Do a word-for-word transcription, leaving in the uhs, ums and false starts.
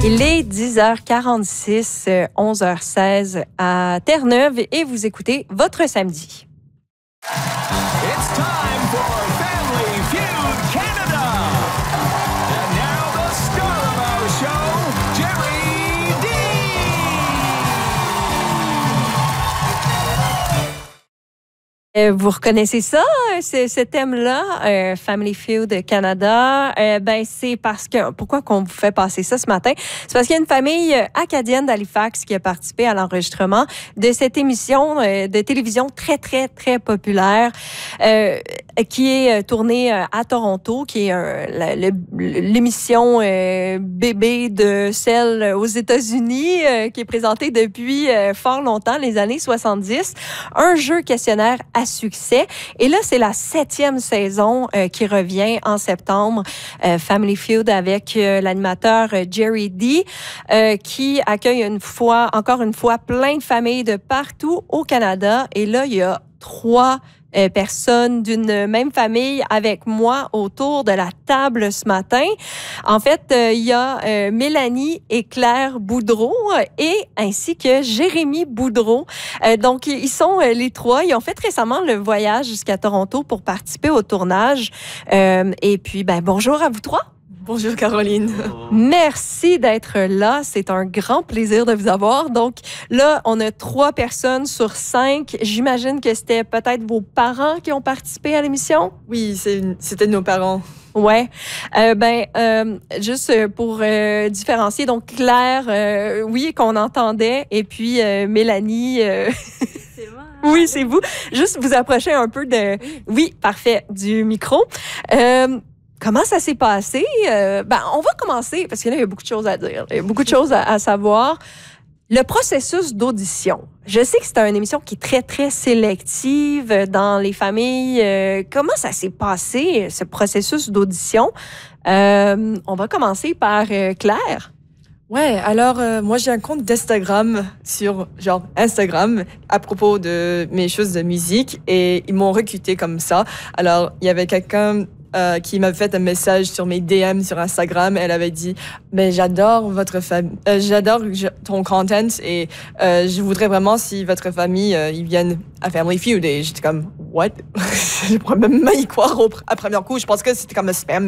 Il est dix heures quarante-six, onze heures seize à Terre-Neuve et vous écoutez votre samedi. It's time for Family Feud Canada. And now the star of our show, Jerry D. Euh, vous reconnaissez ça, ce, ce thème-là, euh, Family Feud Canada? Euh, ben c'est parce que pourquoi qu'on vous fait passer ça ce matin? C'est parce qu'il y a une famille acadienne d'Halifax qui a participé à l'enregistrement de cette émission euh, de télévision très très très populaire euh, qui est tournée à Toronto, qui est euh, la, le, l'émission euh, bébé de celle aux États-Unis, euh, qui est présentée depuis euh, fort longtemps, les années soixante-dix. Un jeu questionnaire à succès. Et là, c'est la septième saison euh, qui revient en septembre. Euh, Family Feud avec euh, l'animateur euh, Jerry D, euh, qui accueille une fois, encore une fois, plein de familles de partout au Canada. Et là, il y a trois Euh, personnes d'une même famille avec moi autour de la table ce matin. En fait, euh, il y a euh, Mélanie et Claire Boudreau euh, et ainsi que Jérémy Boudreau. Euh, donc, ils sont euh, les trois. Ils ont fait récemment le voyage jusqu'à Toronto pour participer au tournage. Euh, et puis, ben bonjour à vous trois. Bonjour Caroline. Merci d'être là. C'est un grand plaisir de vous avoir. Donc là, on a trois personnes sur cinq. J'imagine que c'était peut-être vos parents qui ont participé à l'émission? Oui, c'est, c'était nos parents. Ouais. Euh, ben, euh, juste pour euh, différencier, donc Claire, euh, oui, qu'on entendait, et puis euh, Mélanie. Euh... C'est moi. Oui, c'est vous. Juste vous approcher un peu de. Oui, parfait, du micro. Euh, Comment ça s'est passé? Euh, ben, on va commencer, parce que là, il y a beaucoup de choses à dire. Il y a beaucoup de choses à, à savoir. Le processus d'audition. Je sais que c'est une émission qui est très, très sélective dans les familles. Euh, comment ça s'est passé, ce processus d'audition? Euh, on va commencer par euh, Claire. Ouais, alors euh, moi j'ai un compte d'Instagram sur genre Instagram à propos de mes choses de musique et ils m'ont recruté comme ça. Alors il y avait quelqu'un Euh, qui m'a fait un message sur mes D M sur Instagram. Elle avait dit mais j'adore votre famille, euh, j'adore ton content et euh, je voudrais vraiment si votre famille euh, ils viennent à Family Feud. Et j'étais comme what? Je pourrais même pas y croire au, à premier coup. Je pense que c'était comme un spam.